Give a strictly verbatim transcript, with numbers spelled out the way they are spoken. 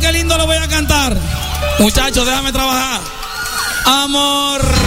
qué lindo lo voy a cantar. Muchachos, déjame trabajar. Amor.